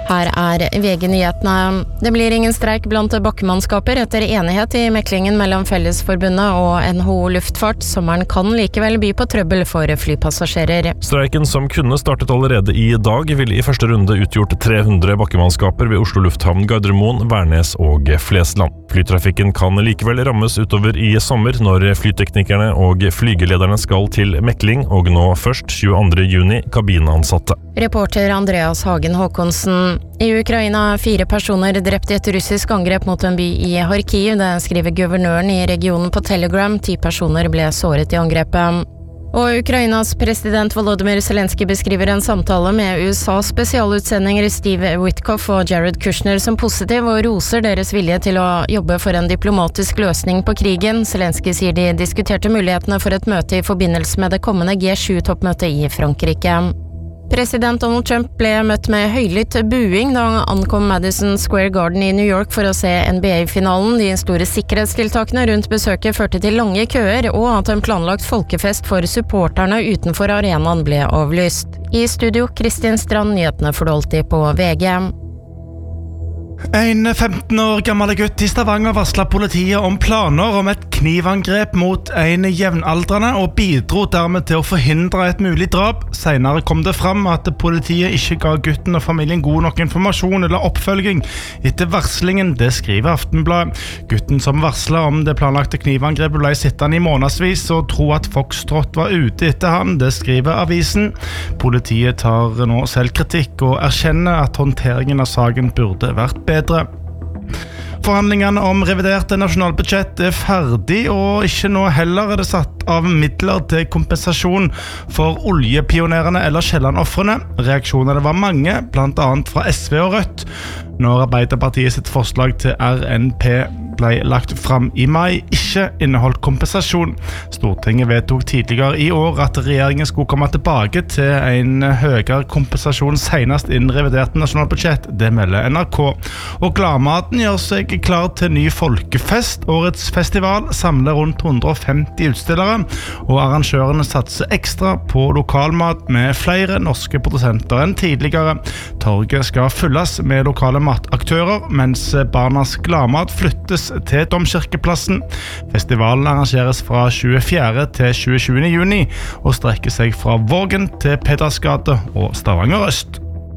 Her VG-nyhetene. Det blir ingen streik blant bakkemannskaper etter enighet I meklingen mellom Fellesforbundet og NHO Luftfart. Sommeren kan likevel by på trøbbel for flypassasjerer. Streiken som kunne startet allerede I dag, ville I første runde utgjort 300 bakkemannskaper ved Oslo Lufthavn, Gardermoen, Værnes og Flesland. Flytrafikken kan likevel rammes utover I sommer når flyteknikerne og flygelederne skal til mekling, og nå først 22. juni kabinansatte. Reporter Andreas Hagen Håkonsen. I Ukraina 4 personer drept I et russisk angrep mot en by I Kharkiv. Det skriver guvernøren I regionen på Telegram. 10 personer ble såret I angrepet. Og Ukrainas president Volodymyr Zelensky beskriver en samtale med USAs spesialutsendinger Steve Witkoff og Jared Kushner som positiv og roser deres vilje til å jobbe for en diplomatisk løsning på krigen. Zelensky sier de diskuterte mulighetene for et møte I forbindelse med det kommende G7-toppmøtet I Frankrike. President Donald Trump ble møtt med høylytt buing da han ankom Madison Square Garden I New York for å se NBA-finalen. De store sikkerhetstiltakene rundt besøket førte til lange køer, og at en planlagt folkefest for supporterne utenfor arenaen ble avlyst. I studio, Kristin Strand, nyhetene fordolti på VG. En 15 år gammel gutt I Stavanger varslet politiet om planer om et knivangrep mot en jevnaldrende og bidro dermed til å forhindre et mulig drap. Senere kom det fram at politiet ikke ga gutten og familien god nok informasjon eller oppfølging etter varslingen, det skriver Aftenbladet. Gutten som varslet om det planlagte knivangrepet ble sittende I månedsvis og tro at Foxtrot var ute etter han, det skriver avisen. Politiet tar nå selvkritikk og erkjenner at håndteringen av saken burde vært bedre. Forhandlingene om reviderte nasjonalbudsjett ferdig, og ikke nå heller det satt av midler til kompensasjon for oljepionerene eller Kielland-offrene. Reaksjonene var mange, blant annet fra SV og Rødt, når Arbeiderpartiet sitt forslag til RNP ble lagt fram I mai, ikke inneholdt kompensasjon. Stortinget vedtok tidligere I år at regjeringen skulle komme tilbake til en høyere kompensasjon senest innen revidert nasjonalbudsjett, det melder NRK. Og Gladmaten gjør seg klar til ny folkefest. Årets festival samler rundt 150 utstillere, og arrangørene satser ekstra på lokalmat med flere norske produsenter enn tidligere. Torget skal fylles med lokale mataktører, mens Barnas Gladmat flyttes til Domkirkeplassen. Festivalen arrangeres fra 24. til 27. juni og strekker seg fra Vågen til Pedersgade og Stavanger Øst.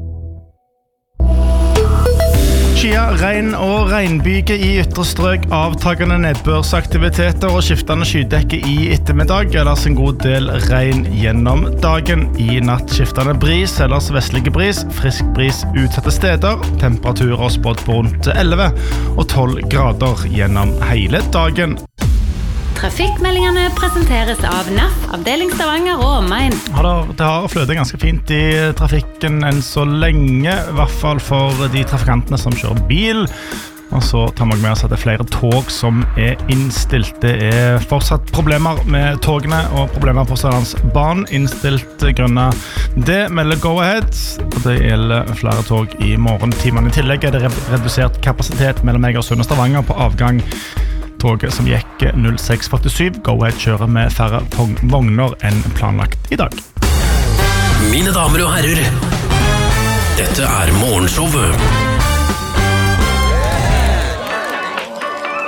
Skia, regn og regnbyge I ytre strøk, avtagende nedbørsaktiviteter og skiftende skydekke I ettermiddag, ellers en god del regn gjennom dagen. I natt skiftende bris, ellers vestlige bris, frisk bris utsatte steder, temperaturer spådd på rundt 11 og 12 grader gjennom hele dagen. Trafikkmeldingene presenteres av NAF, avdeling Stavanger og omegn. Det har fløtet ganske fint I trafikken enn så lenge, I hvert fall for de trafikantene som kjører bil. Og så tar man med oss at det flere tog som innstilt. Det fortsatt problemer med togene og problemer på Sørlandsbanen. Innstilt grunnet det melder Go Ahead, og det gjelder flere tog I morgentimene. I tillegg det redusert kapasitet mellom Egersund og Stavanger på avgang. Toget som gikk 0647, Go Ahead kjører med færre vogner enn planlagt I dag. Mine damer og herrer, dette Morgenshowet